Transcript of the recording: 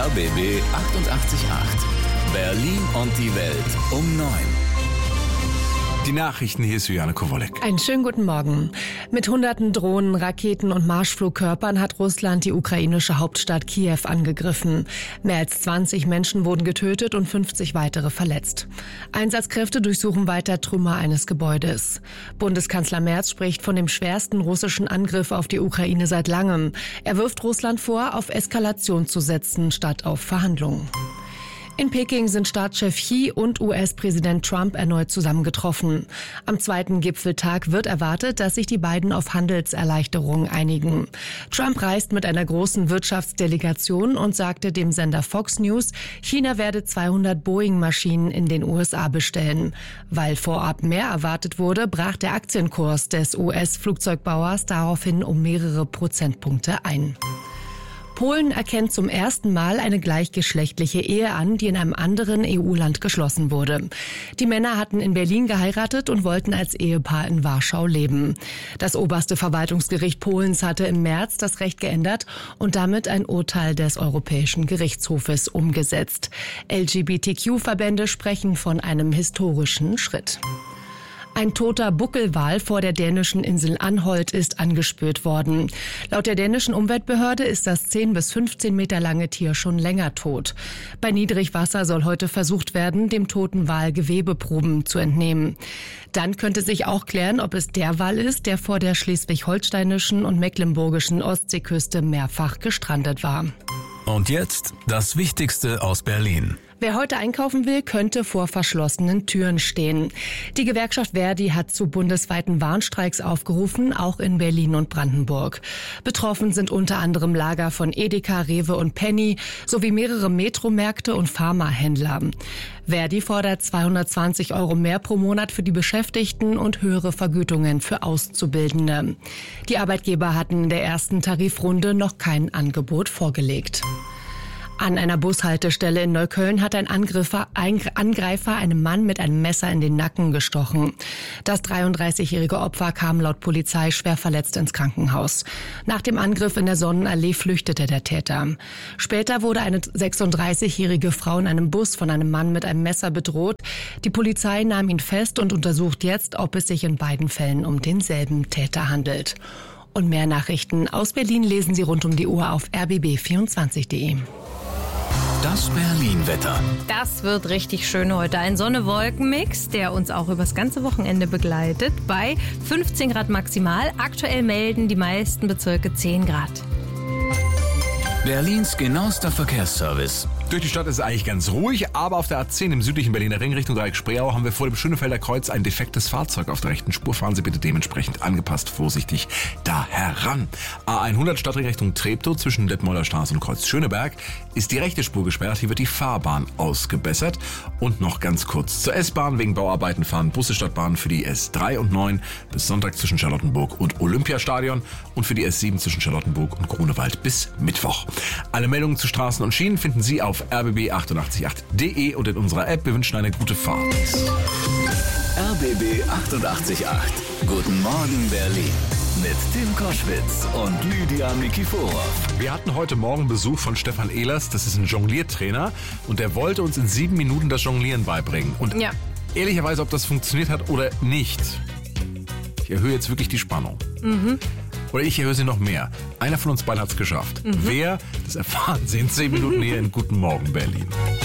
RBB 888. Berlin und die Welt um 9. Die Nachrichten, hier ist Juliane Kowolek. Einen schönen guten Morgen. Mit hunderten Drohnen, Raketen und Marschflugkörpern hat Russland die ukrainische Hauptstadt Kiew angegriffen. Mehr als 20 Menschen wurden getötet und 50 weitere verletzt. Einsatzkräfte durchsuchen weiter Trümmer eines Gebäudes. Bundeskanzler Merz spricht von dem schwersten russischen Angriff auf die Ukraine seit langem. Er wirft Russland vor, auf Eskalation zu setzen, statt auf Verhandlungen. In Peking sind Staatschef Xi und US-Präsident Trump erneut zusammengetroffen. Am zweiten Gipfeltag wird erwartet, dass sich die beiden auf Handelserleichterungen einigen. Trump reist mit einer großen Wirtschaftsdelegation und sagte dem Sender Fox News, China werde 200 Boeing-Maschinen in den USA bestellen. Weil vorab mehr erwartet wurde, brach der Aktienkurs des US-Flugzeugbauers daraufhin um mehrere Prozentpunkte ein. Polen erkennt zum ersten Mal eine gleichgeschlechtliche Ehe an, die in einem anderen EU-Land geschlossen wurde. Die Männer hatten in Berlin geheiratet und wollten als Ehepaar in Warschau leben. Das oberste Verwaltungsgericht Polens hatte im März das Recht geändert und damit ein Urteil des Europäischen Gerichtshofes umgesetzt. LGBTQ-Verbände sprechen von einem historischen Schritt. Ein toter Buckelwal vor der dänischen Insel Anholt ist angespürt worden. Laut der dänischen Umweltbehörde ist das 10 bis 15 Meter lange Tier schon länger tot. Bei Niedrigwasser soll heute versucht werden, dem toten Wal Gewebeproben zu entnehmen. Dann könnte sich auch klären, ob es der Wal ist, der vor der schleswig-holsteinischen und mecklenburgischen Ostseeküste mehrfach gestrandet war. Und jetzt das Wichtigste aus Berlin. Wer heute einkaufen will, könnte vor verschlossenen Türen stehen. Die Gewerkschaft Verdi hat zu bundesweiten Warnstreiks aufgerufen, auch in Berlin und Brandenburg. Betroffen sind unter anderem Lager von Edeka, Rewe und Penny sowie mehrere Metromärkte und Pharmahändler. Verdi fordert 220 € mehr pro Monat für die Beschäftigten und höhere Vergütungen für Auszubildende. Die Arbeitgeber hatten in der ersten Tarifrunde noch kein Angebot vorgelegt. An einer Bushaltestelle in Neukölln hat ein Angreifer einem Mann mit einem Messer in den Nacken gestochen. Das 33-jährige Opfer kam laut Polizei schwer verletzt ins Krankenhaus. Nach dem Angriff in der Sonnenallee flüchtete der Täter. Später wurde eine 36-jährige Frau in einem Bus von einem Mann mit einem Messer bedroht. Die Polizei nahm ihn fest und untersucht jetzt, ob es sich in beiden Fällen um denselben Täter handelt. Und mehr Nachrichten aus Berlin lesen Sie rund um die Uhr auf rbb24.de. Das Berlin-Wetter. Das wird richtig schön heute. Ein Sonne-Wolken-Mix, der uns auch übers ganze Wochenende begleitet. Bei 15 Grad maximal. Aktuell melden die meisten Bezirke 10 Grad. Berlins genauester Verkehrsservice. Durch die Stadt ist es eigentlich ganz ruhig, aber auf der A10 im südlichen Berliner Ring Richtung Dreieck-Spreeau haben wir vor dem Schönefelder Kreuz ein defektes Fahrzeug auf der rechten Spur. Fahren Sie bitte dementsprechend angepasst vorsichtig da heran. A100 Stadtring Richtung Treptow zwischen Detmolder Straße und Kreuz Schöneberg ist die rechte Spur gesperrt. Hier wird die Fahrbahn ausgebessert. Und noch ganz kurz zur S-Bahn. Wegen Bauarbeiten fahren Busse Stadtbahn für die S3 und 9 bis Sonntag zwischen Charlottenburg und Olympiastadion und für die S7 zwischen Charlottenburg und Grunewald bis Mittwoch. Alle Meldungen zu Straßen und Schienen finden Sie auf rbb888.de und in unserer App. Wir wünschen eine gute Fahrt. RBB 888. Guten Morgen Berlin. Mit Tim Koschwitz und Lydia Nikiforov. Wir hatten heute Morgen Besuch von Stefan Ehlers. Das ist ein Jongliertrainer. Und der wollte uns in 7 Minuten das Jonglieren beibringen. Und ehrlicherweise, ob das funktioniert hat oder nicht, ich erhöhe jetzt wirklich die Spannung. Oder ich erhöhe sie noch mehr. Einer von uns beiden hat es geschafft. Wer? Das erfahren Sie in 10 Minuten hier in Guten Morgen Berlin.